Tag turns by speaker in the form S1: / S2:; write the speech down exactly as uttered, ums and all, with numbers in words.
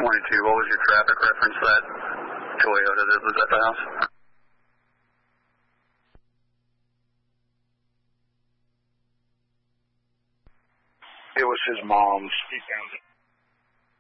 S1: twenty-two, what was your traffic reference for that Toyota that was at the house?
S2: It was his mom's. He found it.